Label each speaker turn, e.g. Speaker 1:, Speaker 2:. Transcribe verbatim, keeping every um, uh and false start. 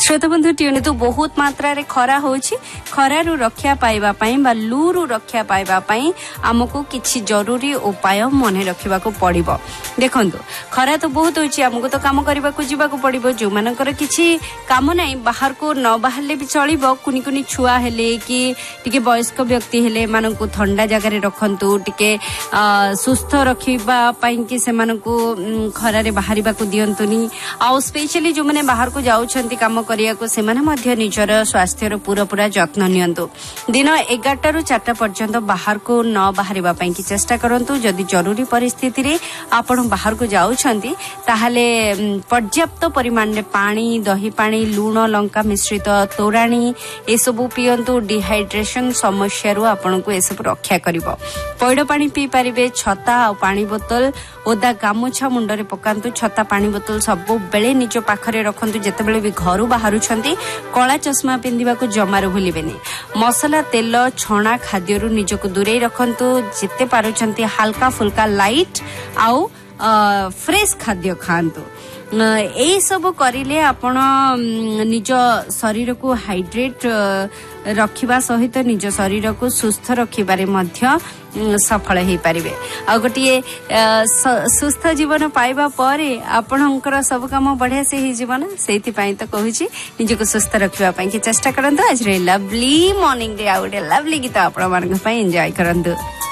Speaker 1: श्रोता बंधु ट्यून तो बहुत मात्रा रे खरा होछि खरा रु रक्षा पाइबा पई बा लू रु रक्षा पाइबा पई हमको किछि जरूरी उपाय मने रखिबा को पड़िबो। देखंतु खरा तो बहुत होछि हमको तो काम करबा को जीवा को पड़िबो जो मानकर किछि काम नै बाहर को न बाहरले भी चलिबो कुनी कुनी छुआ हेले कि टिके वयस्क व्यक्ति हेले माननको ठंडा जगह रे रखंतु टिके सुस्थ रखिबा पई कि से माननको खरा रे बाहरिबा को दियंतुनी आ स्पेशली जो माने बाहर को जाउछंती काम करिया को से माने मध्य निजर स्वास्थ्य रो पूरा पूरा जत्न नियंतु। दिन एगारटा रु चारटा पर्यंत बाहर को न बाहरिबा पई कि चेष्टा करंतु। जदि जरूरी परिस्थिति रे आपण बाहर को जाउछंती ताहाले पर्याप्त परिमाण रे पानी दही पानी लूण लंका मिश्रित तोराणी ए सब पियंतु। डिहाइड्रेशन समस्या रु आपण को ए सब रक्षा करिवो। पैड पानी पी परिबे। छता आ पानी बोतल ओदा गामुछा मुंडरे पकांतु। छता पानी बोतल सब बेले निज पाखरे रखंतु। जेते बेले भी घरु बाहरु छंती कळा चश्मा पिंदिबा को जमारो भूलिबेनी। मसला तेल छणा खाद्य रु निज को दूरे रखंतु। जेते पारु छंती हल्का फुल्का लाइट आउ फ्रेश खाद्य खांतु। ए सब करिले आपण निज शरीर को हाइड्रेट रखिबा सहित निज शरीर को सुस्थ रखिबारे मध्य सफल हे पारिबे। आ गोटिए सुस्थ जीवन पाइबा परे आपणकर सब काम बढ़िया से ही जीवन सेति पई तो कहूची निज को सुस्थ रखिबा पई कि चेष्टा करंतु। आज रे लवली मॉर्निंग रे आ गोटे लवली गीत आपण मानक पई एन्जॉय करंतु।